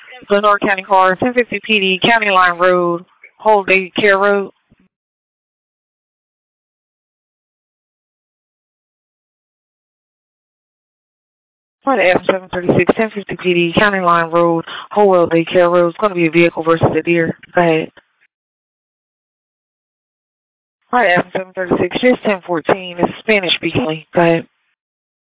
Lenore County Car, 1050 PD, County Line Road, Holiday Care Road. Florida Avenue 736, 1050 PD, County Line Road, Howell Daycare Road. It's going to be a vehicle versus a deer. Go ahead. Florida Avenue 736, just 1014. It's Spanish speaking. Go ahead.